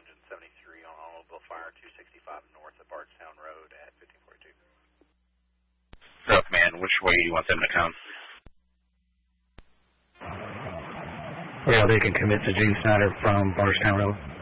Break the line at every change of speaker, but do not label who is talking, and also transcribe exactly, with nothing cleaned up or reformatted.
engine seventy-three on automobile fire two sixty-five north of Bardstown Road at fifteen forty-two.
So, man, which way do you want them to come?
Well, they can commit to Gene Snyder from Bardstown Road.